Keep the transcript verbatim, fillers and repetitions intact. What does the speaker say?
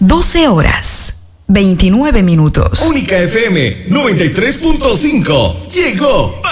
doce horas, veintinueve minutos. Única F M noventa y tres punto cinco. Llegó